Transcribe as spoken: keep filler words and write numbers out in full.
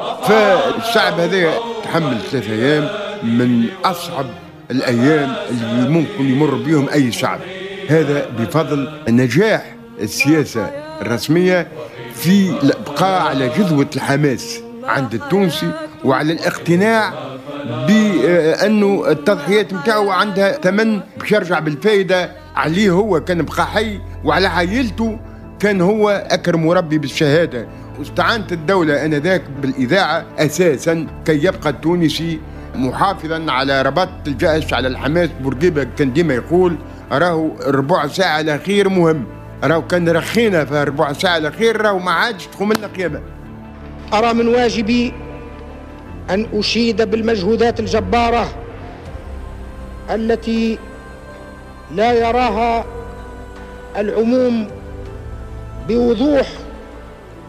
فالشعب هذا تحمل ثلاثة أيام من أصعب الأيام اللي ممكن يمر بهم أي شعب. هذا بفضل نجاح السياسة الرسمية في الإبقاء على جذوة الحماس عند التونسي، وعلى الاقتناع بأنه التضحيات متاعه عندها ثمن باش يرجع بالفائدة عليه. هو كان بقى حي وعلى عائلته كان هو أكرم مربي بالشهادة. واستعانت الدولة آنذاك بالإذاعة أساسا كي يبقى التونسي محافظا على رباط الجأش على الحماس. بورقيبة كان ديما يقول راهو ربع ساعة الأخير مهم، راهو كان رخينا في ربع ساعة الأخير راهو ما عادش تقوم لنا قيامة. أرى من واجبي أن أشيد بالمجهودات الجبارة التي لا يراها العموم بوضوح